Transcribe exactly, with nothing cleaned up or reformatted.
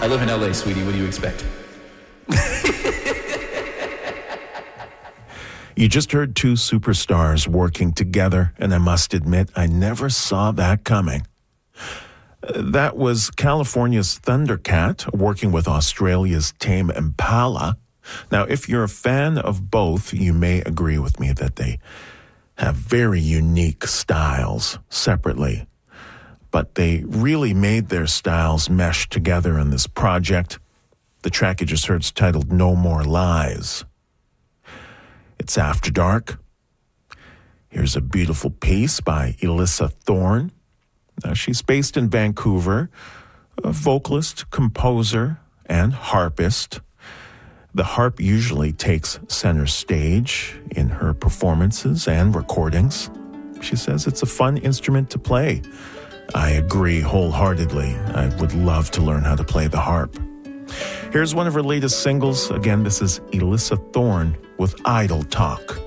I live in L A, sweetie. What do you expect? You just heard two superstars working together, and I must admit, I never saw that coming. That was California's Thundercat working with Australia's Tame Impala. Now, if you're a fan of both, you may agree with me that they have very unique styles separately. But they really made their styles mesh together in this project. The track you just heard is titled No More Lies. It's After Dark. Here's a beautiful piece by Elissa Thorne. Now, she's based in Vancouver, a vocalist, composer, and harpist. The harp usually takes center stage in her performances and recordings. She says it's a fun instrument to play. I agree wholeheartedly. I would love to learn how to play the harp. Here's one of her latest singles. Again, this is Elissa Thorne with Idle Talk.